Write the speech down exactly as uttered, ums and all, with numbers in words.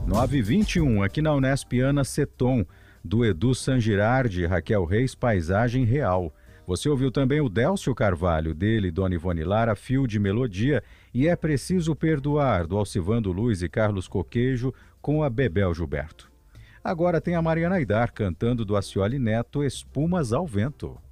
nove e vinte e um, aqui na Unesp Ana Seton, do Edu Sangirardi e Raquel Reis, Paisagem Real. Você ouviu também o Délcio Carvalho, dele, Dona Ivone Lara, Fio de Melodia, e É Preciso Perdoar, do Alcivando Luiz e Carlos Coquejo, com a Bebel Gilberto. Agora tem a Mariana Aidar cantando do Acioli Neto, Espumas ao Vento.